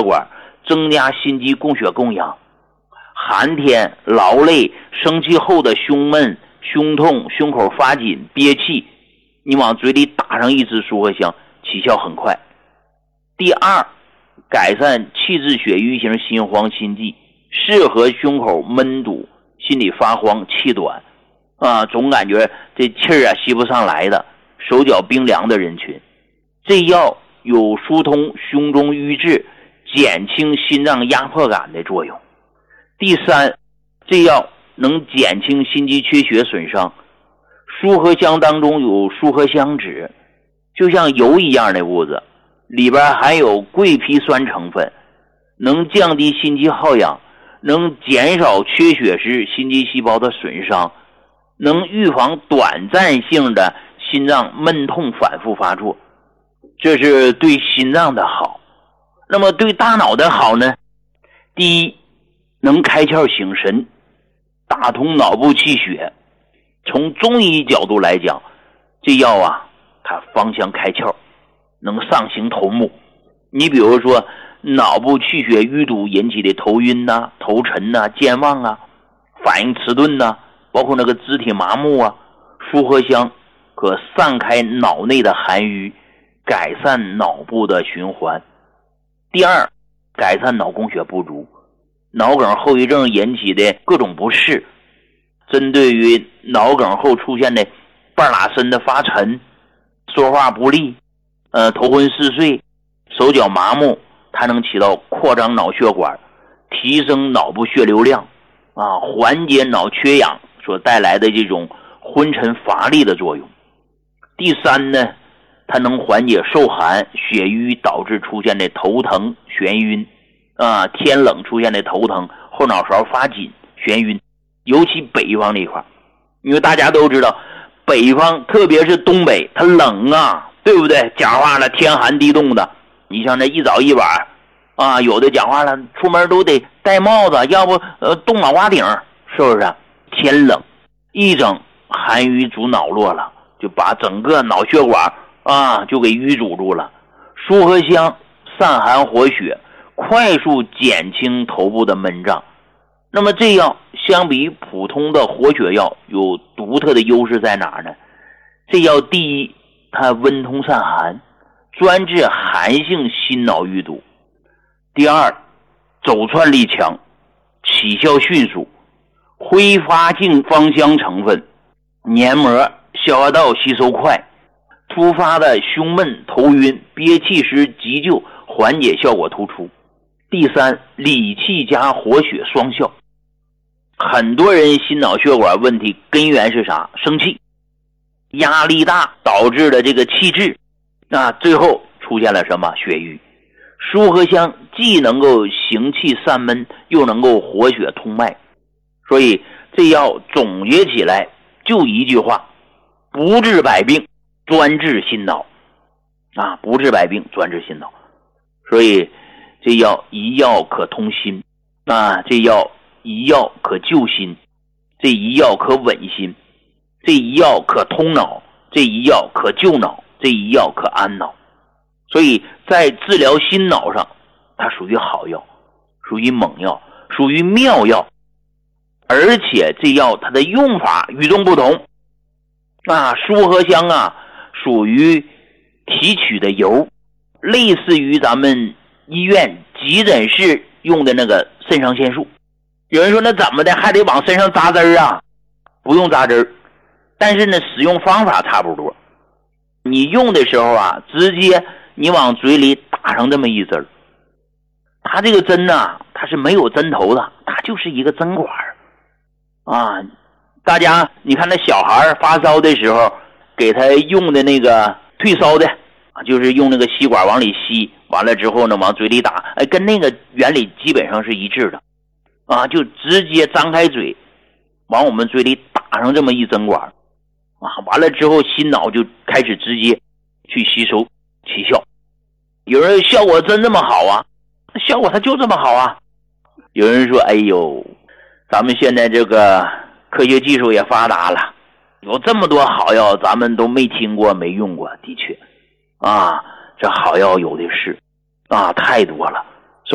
管，增加心肌供血供氧。寒天劳累生气后的胸闷、胸痛、胸口发紧、憋气，你往嘴里打上一支舒和香，起效很快。第二，改善气滞血瘀型心慌心悸，适合胸口闷堵、心里发慌、气短总感觉这气儿吸不上来的，手脚冰凉的人群。这药有疏通胸中瘀滞、减轻心脏压迫感的作用。第三，这药能减轻心肌缺血损伤。舒和香当中有舒和香酯，就像油一样的物质，里边含有桂皮酸成分，能降低心肌耗氧，能减少缺血时心肌细胞的损伤，能预防短暂性的心脏闷痛反复发作。这是对心脏的好。那么对大脑的好呢？第一，能开窍醒神，打通脑部气血。从中医角度来讲，这药它芳香开窍，能上行头目。你比如说脑部气血淤堵引起的头晕头沉健忘反应迟钝包括那个肢体麻木舒和香可散开脑内的寒瘀，改善脑部的循环。第二，改善脑供血不足，脑梗后遗症引起的各种不适，针对于脑梗后出现的半拉身的发沉、说话不利、头昏嗜睡、手脚麻木，它能起到扩张脑血管、提升脑部血流量缓解脑缺氧所带来的这种昏沉乏力的作用。第三呢，它能缓解受寒血瘀导致出现的头疼眩晕天冷出现的头疼、后脑勺发紧、眩晕，尤其北方这一块，因为大家都知道北方特别是东北它冷对不对？讲话了天寒地冻的，你像这一早一晚有的讲话了出门都得戴帽子，要不冻脑瓜顶，是不是？天冷一整寒瘀阻脑络了，就把整个脑血管就给淤阻住了。舒和香散寒活血，快速减轻头部的闷胀。那么这药相比普通的活血药有独特的优势在哪呢？这药第一，它温通散寒，专治寒性心脑淤堵。第二，走窜力强，起效迅速，挥发性芳香成分，黏膜消化道吸收快，突发的胸闷头晕憋气时急救缓解效果突出。第三，理气加活血双效。很多人心脑血管问题根源是啥？生气，压力大导致的这个气滞，最后出现了什么？血瘀。舒和香既能够行气散闷，又能够活血通脉，所以这药总结起来就一句话：不治百病，专治心脑不治百病，专治心脑。所以这药一药可通心这药一药可救心，这一药可稳心，这一药可通脑，这一药可救脑，这一药可安脑。所以在治疗心脑上，它属于好药，属于猛药，属于妙药。而且这药它的用法与众不同舒和香属于提取的油，类似于咱们医院急诊室用的那个肾上腺素。有人说那怎么的，还得往身上扎针不用扎针，但是呢使用方法差不多。你用的时候直接你往嘴里打上这么一针，它这个针它是没有针头的，它就是一个针管大家你看那小孩发烧的时候给他用的那个退烧的就是用那个吸管往里吸，完了之后呢往嘴里打，跟那个原理基本上是一致的就直接张开嘴往我们嘴里打上这么一针管完了之后心脑就开始直接去吸收起效。有人效果真这么好效果它就这么好有人说哎呦，咱们现在这个科学技术也发达了，有这么多好药咱们都没听过没用过。的确这好药有的是太多了。